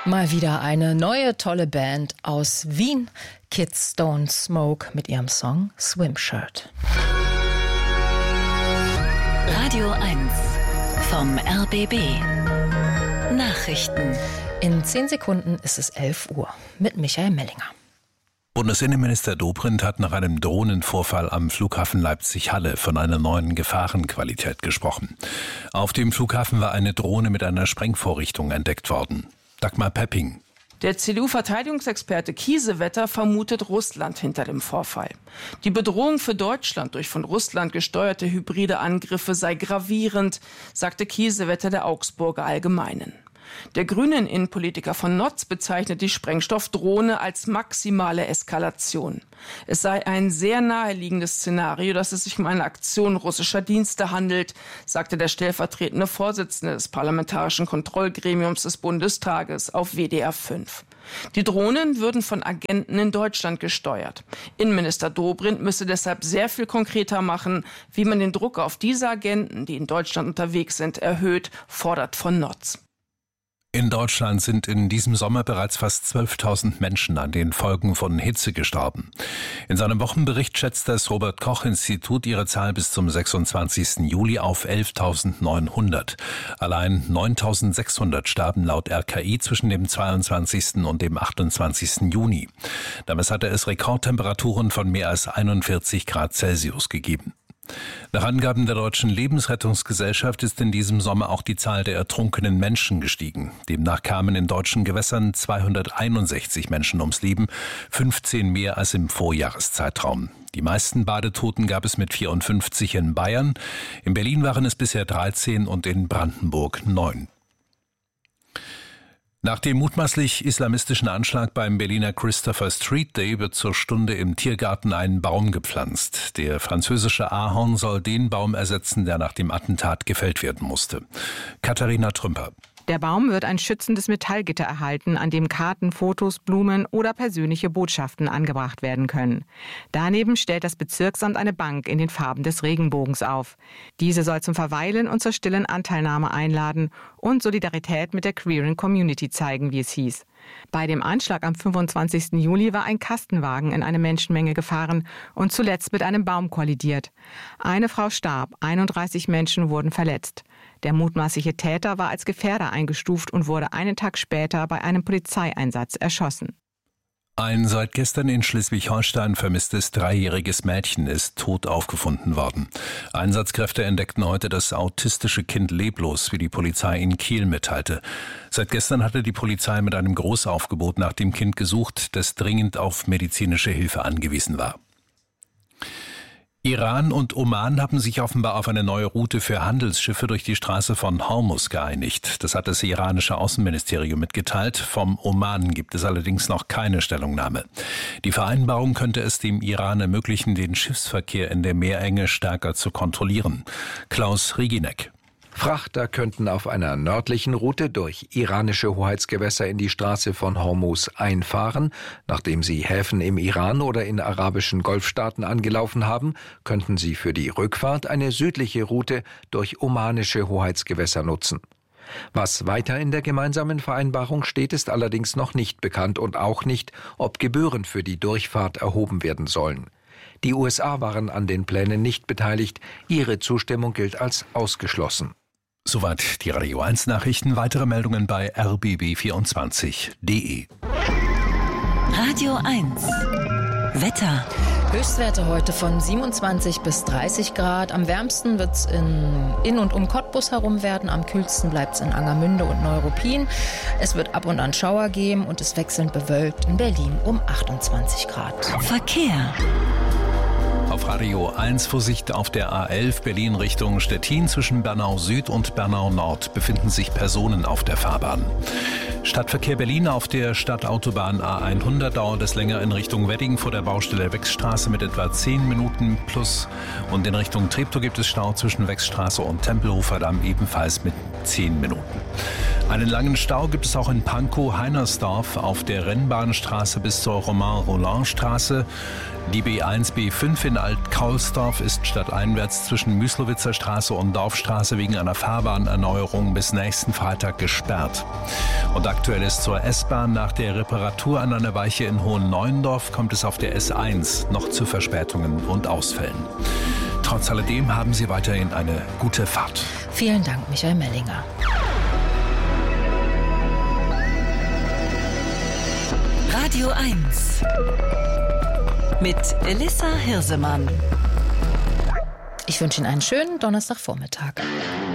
Mal wieder eine neue tolle Band aus Wien, Kids Don't Smoke mit ihrem Song Swimshirt. Radio 1 vom RBB. Nachrichten. In 10 Sekunden ist es 11 Uhr mit Michael Mellinger. Bundesinnenminister Dobrindt hat nach einem Drohnenvorfall am Flughafen Leipzig-Halle von einer neuen Gefahrenqualität gesprochen. Auf dem Flughafen war eine Drohne mit einer Sprengvorrichtung entdeckt worden. Dagmar Pepping. Der CDU-Verteidigungsexperte Kiesewetter vermutet Russland hinter dem Vorfall. Die Bedrohung für Deutschland durch von Russland gesteuerte hybride Angriffe sei gravierend, sagte Kiesewetter der Augsburger Allgemeinen. Der grünen Innenpolitiker von Notz bezeichnet die Sprengstoffdrohne als maximale Eskalation. Es sei ein sehr naheliegendes Szenario, dass es sich um eine Aktion russischer Dienste handelt, sagte der stellvertretende Vorsitzende des Parlamentarischen Kontrollgremiums des Bundestages auf WDR 5. Die Drohnen würden von Agenten in Deutschland gesteuert. Innenminister Dobrindt müsse deshalb sehr viel konkreter machen, wie man den Druck auf diese Agenten, die in Deutschland unterwegs sind, erhöht, fordert von Notz. In Deutschland sind in diesem Sommer bereits fast 12.000 Menschen an den Folgen von Hitze gestorben. In seinem Wochenbericht schätzt das Robert-Koch-Institut ihre Zahl bis zum 26. Juli auf 11.900. Allein 9.600 starben laut RKI zwischen dem 22. und dem 28. Juni. Damals hatte es Rekordtemperaturen von mehr als 41 Grad Celsius gegeben. Nach Angaben der Deutschen Lebensrettungsgesellschaft ist in diesem Sommer auch die Zahl der ertrunkenen Menschen gestiegen. Demnach kamen in deutschen Gewässern 261 Menschen ums Leben, 15 mehr als im Vorjahreszeitraum. Die meisten Badetoten gab es mit 54 in Bayern, in Berlin waren es bisher 13 und in Brandenburg 9. Nach dem mutmaßlich islamistischen Anschlag beim Berliner Christopher Street Day wird zur Stunde im Tiergarten ein Baum gepflanzt. Der französische Ahorn soll den Baum ersetzen, der nach dem Attentat gefällt werden musste. Katharina Trümper. Der Baum wird ein schützendes Metallgitter erhalten, an dem Karten, Fotos, Blumen oder persönliche Botschaften angebracht werden können. Daneben stellt das Bezirksamt eine Bank in den Farben des Regenbogens auf. Diese soll zum Verweilen und zur stillen Anteilnahme einladen und Solidarität mit der queeren Community zeigen, wie es hieß. Bei dem Anschlag am 25. Juli war ein Kastenwagen in eine Menschenmenge gefahren und zuletzt mit einem Baum kollidiert. Eine Frau starb, 31 Menschen wurden verletzt. Der mutmaßliche Täter war als Gefährder eingestuft und wurde einen Tag später bei einem Polizeieinsatz erschossen. Ein seit gestern in Schleswig-Holstein vermisstes 3-jähriges Mädchen ist tot aufgefunden worden. Einsatzkräfte entdeckten heute das autistische Kind leblos, wie die Polizei in Kiel mitteilte. Seit gestern hatte die Polizei mit einem Großaufgebot nach dem Kind gesucht, das dringend auf medizinische Hilfe angewiesen war. Iran und Oman haben sich offenbar auf eine neue Route für Handelsschiffe durch die Straße von Hormuz geeinigt. Das hat das iranische Außenministerium mitgeteilt. Vom Oman gibt es allerdings noch keine Stellungnahme. Die Vereinbarung könnte es dem Iran ermöglichen, den Schiffsverkehr in der Meerenge stärker zu kontrollieren. Klaus Riegineck. Frachter könnten auf einer nördlichen Route durch iranische Hoheitsgewässer in die Straße von Hormuz einfahren. Nachdem sie Häfen im Iran oder in arabischen Golfstaaten angelaufen haben, könnten sie für die Rückfahrt eine südliche Route durch omanische Hoheitsgewässer nutzen. Was weiter in der gemeinsamen Vereinbarung steht, ist allerdings noch nicht bekannt und auch nicht, ob Gebühren für die Durchfahrt erhoben werden sollen. Die USA waren an den Plänen nicht beteiligt. Ihre Zustimmung gilt als ausgeschlossen. Soweit die Radio 1 Nachrichten. Weitere Meldungen bei rbb24.de. Radio 1 Wetter. Höchstwerte heute von 27 bis 30 Grad. Am wärmsten wird es in und um Cottbus herum werden. Am kühlsten bleibt es in Angermünde und Neuruppin. Es wird ab und an Schauer geben und es wechselnd bewölkt in Berlin um 28 Grad. Verkehr. Auf Radio 1 Vorsicht auf der A11 Berlin Richtung Stettin. Zwischen Bernau Süd und Bernau Nord befinden sich Personen auf der Fahrbahn. Stadtverkehr Berlin auf der Stadtautobahn A100 dauert es länger in Richtung Wedding vor der Baustelle Wechsstraße mit etwa 10 Minuten plus. Und in Richtung Treptow gibt es Stau zwischen Wechsstraße und Tempelhofer Damm ebenfalls mit 10 Minuten. Einen langen Stau gibt es auch in Pankow-Heinersdorf auf der Rennbahnstraße bis zur Romain-Rolland-Straße. Die B1, B5 in Alt-Kaulsdorf ist stadteinwärts zwischen Müslowitzer Straße und Dorfstraße wegen einer Fahrbahnerneuerung bis nächsten Freitag gesperrt. Und aktuell ist zur S-Bahn nach der Reparatur an einer Weiche in Hohenneuendorf kommt es auf der S1 noch zu Verspätungen und Ausfällen. Trotz alledem haben Sie weiterhin eine gute Fahrt. Vielen Dank, Michael Mellinger. Radio 1 mit Elissa Hirsemann. Ich wünsche Ihnen einen schönen Donnerstagvormittag.